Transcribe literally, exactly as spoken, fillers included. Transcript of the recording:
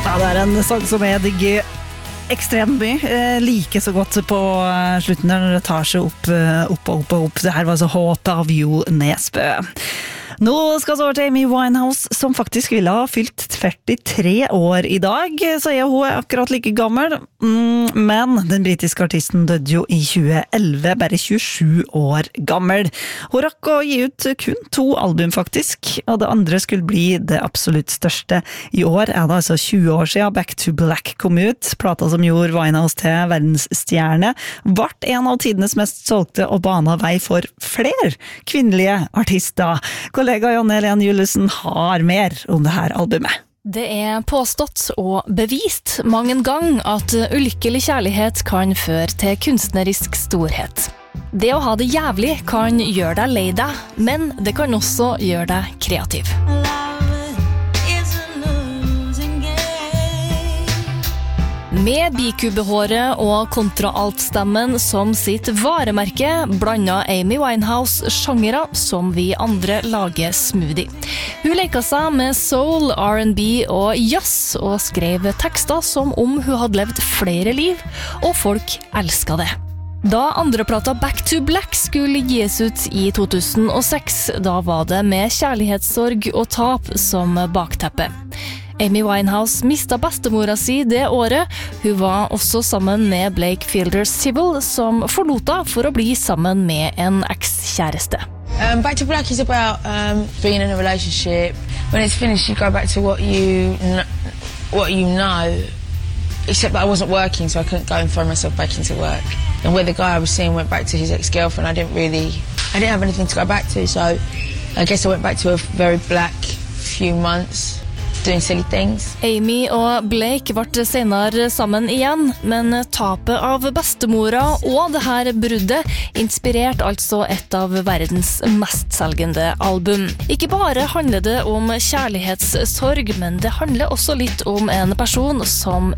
Ja, det er en sang som jeg digger ekstremt mye. Jeg liker så godt på slutten der når det tar seg opp, opp og opp og opp. Det her var så Håp av Jo Nesbø. Nå skal vi over til Amy Winehouse, som faktisk ville ha fylt førtitre år i dag, så jeg, hun er akkurat like gammel. Mm, men den britiske artisten døde jo i tjue elleve, bare tjuesju år gammel. Hun rakk å gi ut kun to album faktisk, og det andre skulle bli det absolutt største. I år er det altså tjue år siden Back to Black kom ut, plata som gjorde Winehouse til verdensstjerne, vart en av tidenes mest solgte og bana vei for flere kvinnelige artister. Kollega Janne Helen Juliussen har mer om det her albumet. Det er påstått og bevist mange gang at ulykkelig kjærlighet kan føre til kunstnerisk storhet. Det å ha det jævlig kan gjøre deg lei deg, men det kan også gjøre deg kreativ. Med bikubehåret og kontraaltstemmen som sitt varemerke, blandet Amy Winehouse sjangere som vi andre lager smoothie. Hun leka seg med soul, R and B og jazz, og skrev tekster som om hun hadde levd flere liv, og folk elsket det. Da andre plata Back to Black skulle gis ut i to tusen og seks, da var det med kjærlighetssorg og tap som bakteppe. Amy Winehouse mistet bestemora si det året. Hun var også sammen med Blake Fielder Civil, som forlota for å bli sammen med en ekskjæreste. Um, Back to Black is about um, being in a relationship. When it's finished, you go back to what you kn- what you know. Except that I wasn't working, so I couldn't go and throw myself back into work. And where the guy I was seeing went back to his ex-girlfriend, I didn't really, I didn't have anything to go back to. So I guess I went back to a very black few months. Doing silly things. Amy og Blake ble senere sammen igjen, men tapet av bestemora og det her bruddet inspirerte altså et av verdens mestselgende album. Ikke bare handler det om kjærlighetssorg, men det handler også litt om en person som